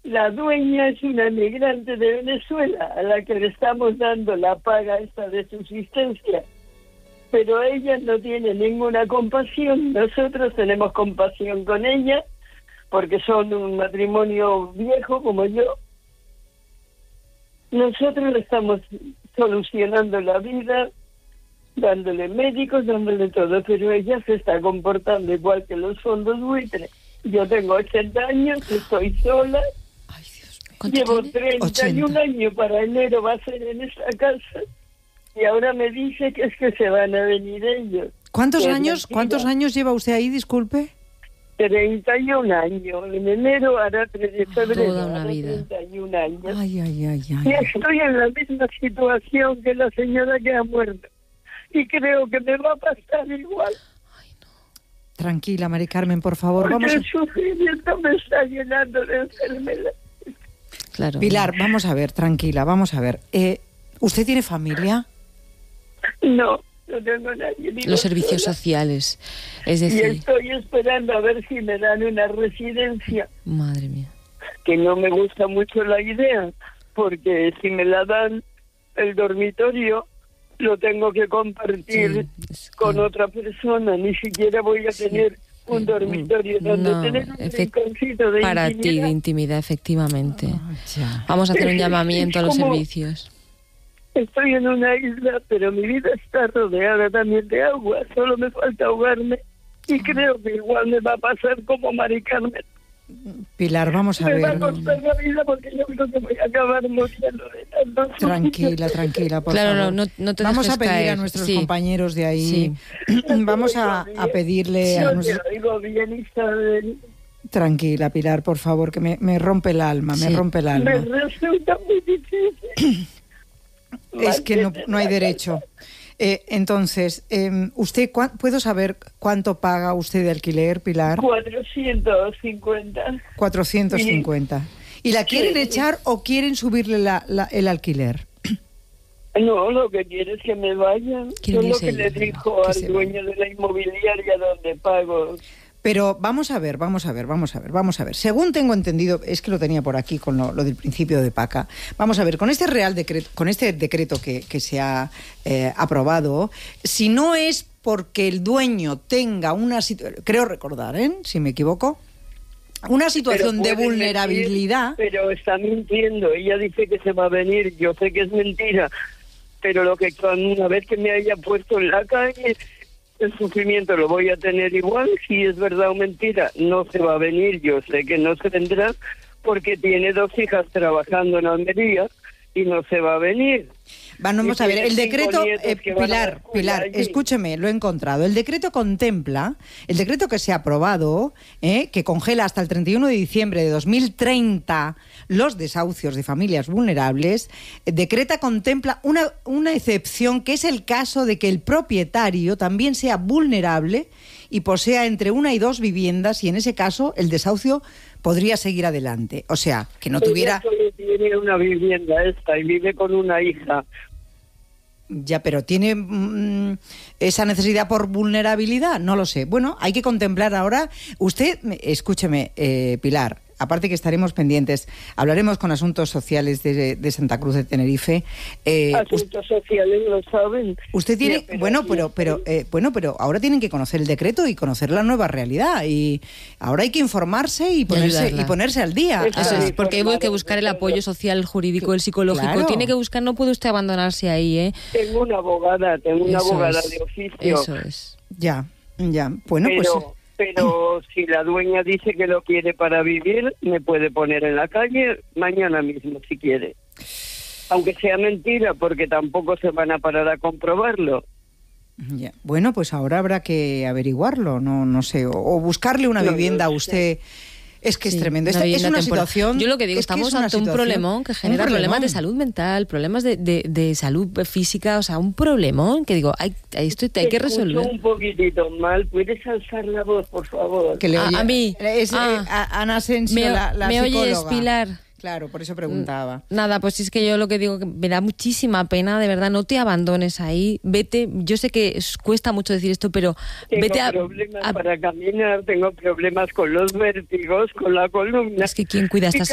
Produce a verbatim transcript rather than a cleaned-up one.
La dueña es una migrante de Venezuela a la que le estamos dando la paga esta de subsistencia. Pero ella no tiene ninguna compasión. Nosotros tenemos compasión con ella porque son un matrimonio viejo como yo. Nosotros le estamos solucionando la vida, dándole médicos, dándole todo, pero ella se está comportando igual que los fondos buitre. Yo tengo ochenta años, estoy sola. Ay, Dios mío. Llevo Tiene? treinta y un años, para enero va a ser en esta casa. Y ahora me dice que es que se van a venir ellos. ¿Cuántos que años, cuántos años lleva usted ahí, disculpe? treinta y un años. En enero hará tres de febrero. Toda una hará vida. treinta y un años. Ay, ay, ay, Y ay. estoy en la misma situación que la señora que ha muerto. Y creo que me va a pasar igual. Tranquila, Mari Carmen, por favor. Porque Vamos a... el sufrimiento me está llenando de enfermedad. Claro. Pilar, vamos a ver, tranquila, vamos a ver. Eh, ¿Usted tiene familia? No, no tengo nadie. Vivo Los servicios sola. sociales. Es Y decir, estoy esperando a ver si me dan una residencia. madre mía. Que no me gusta mucho la idea, porque si me la dan, el dormitorio lo tengo que compartir Sí, es con claro. otra persona. Ni siquiera voy a Sí. tener un Sí. dormitorio donde No, tener un efect- rinconcito de Para ti, intimidad. de intimidad, efectivamente. Ah, ya. Vamos a hacer un Es- llamamiento a es los como- servicios. Estoy en una isla, pero mi vida está rodeada también de agua. Solo me falta ahogarme. Y creo que igual me va a pasar como Mari Carmen. Pilar, vamos a Me va a ver. costar la vida porque yo creo que voy a acabar muriendo de tanto Tranquila, tranquila, por Claro, favor. no, no, no te Vamos dejes a pedir caer. a nuestros Sí. compañeros de ahí. Vamos a, a pedirle a Yo te nuestros... oigo bien, Isabel. Tranquila, Pilar, por favor, que me, me rompe el alma, me Sí. rompe el alma. Me resulta muy difícil. Es que no, no hay derecho. Eh, entonces, eh, ¿usted cua- puedo saber cuánto paga usted de alquiler, Pilar? cuatrocientos cincuenta. cuatrocientos cincuenta. ¿Y la quieren Sí. echar o quieren subirle la, la- el alquiler? No, lo que quiere es que me vayan. Quiero Yo lo irse que le ella, dijo que al se dueño de la inmobiliaria donde pago. Pero vamos a ver, vamos a ver, vamos a ver, vamos a ver. Según tengo entendido, es que lo tenía por aquí con lo, lo del principio de Paca. Vamos a ver, con este real decreto, con este decreto que, que se ha eh, aprobado, si no es porque el dueño tenga una situación, creo recordar, ¿eh? Si me equivoco, una situación Pero de puede vulnerabilidad. mentir, pero está mintiendo. Ella dice que se va a venir. Yo sé que es mentira. Pero lo que cuando una vez que me haya puesto en la calle, el sufrimiento lo voy a tener igual. Si es verdad o mentira, no se va a venir. Yo sé que no se vendrá porque tiene dos hijas trabajando en Almería y no se va a venir. Vamos Y a ver, tiene el cinco decreto, nietos eh, que van a la Pilar, escuela Pilar, allí. escúcheme, lo he encontrado. El decreto contempla, el decreto que se ha aprobado, eh, que congela hasta el treinta y uno de diciembre de dos mil treinta los desahucios de familias vulnerables, eh, decreta, contempla una, una excepción que es el caso de que el propietario también sea vulnerable y posea entre una y dos viviendas y en ese caso el desahucio podría seguir adelante. O sea, que no tuviera... Ella solo tiene una vivienda esta y vive con una hija. Ya, pero ¿tiene mm, esa necesidad por vulnerabilidad? No lo sé. Bueno, hay que contemplar ahora... Usted, escúcheme, eh, Pilar, aparte que estaremos pendientes, hablaremos con Asuntos Sociales de, de Santa Cruz de Tenerife. Eh, Asuntos sociales lo saben. Usted tiene, Sí, pero bueno, sí, pero, pero, eh, bueno, pero ahora tienen que conocer el decreto y conocer la nueva realidad y ahora hay que informarse y ponerse ayudarla. y ponerse al día. Eso Eso Ah, es, porque hay que informado, buscar el claro. apoyo social, el jurídico, el psicológico. Claro. Tiene que buscar, no puede usted abandonarse ahí, ¿eh? Tengo una abogada, tengo una Eso abogada es, de oficio. Eso es. Ya, ya. Bueno, pero, pues pero si la dueña dice que lo quiere para vivir, me puede poner en la calle mañana mismo si quiere. Aunque sea mentira, porque tampoco se van a parar a comprobarlo. ya. Bueno, pues ahora habrá que averiguarlo, no, no sé, o, o buscarle una No, vivienda no a sé. usted. Es que es Sí, tremendo. Esta una es vivienda una temporal. situación. Yo lo que digo, es que estamos es una ante un situación- problemón que un genera problemas de problemón. salud mental, problemas de, de, de salud física, o sea, un problemón que digo, hay, hay- esto hay Te que escucho resolver. un poquitito mal. ¿Puedes alzar la voz, por favor? Que le A- oye- a mí. Es, eh, Ah. a- Ana Asensio, Me, la, la me oyes, psicóloga. Pilar. Claro, por eso preguntaba. Nada, pues es que yo lo que digo, que me da muchísima pena, de verdad, no te abandones ahí, vete, yo sé que es- cuesta mucho decir esto, pero Tengo vete a... problemas a- para caminar, tengo problemas con los vértigos, con la columna. Es que ¿quién cuida a Y estas